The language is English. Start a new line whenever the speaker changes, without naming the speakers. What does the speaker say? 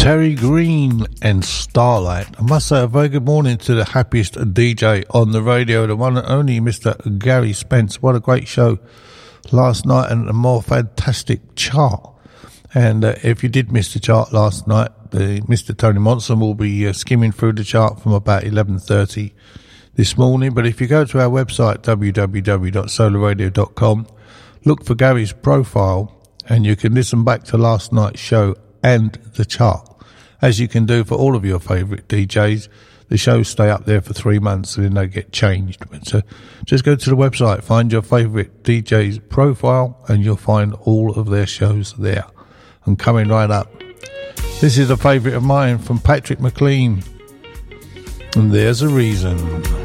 Terry Green and Starlight. I must say a very good morning to the happiest DJ on the radio, the one and only Mr. Gary Spence. What a great show last night and a more fantastic chart. And if you did miss the chart last night, Mr. Tony Monson will be skimming through the chart from about 11:30 this morning. But if you go to our website, www.solarradio.com, look for Gary's profile and you can listen back to last night's show and the chart, as you can do for all of your favourite DJs. The shows stay up there for 3 months and then they get changed. But just go to the website, find your favourite DJ's profile, and you'll find all of their shows there. And coming right up, this is a favourite of mine from Patrick McLean, and There's a Reason.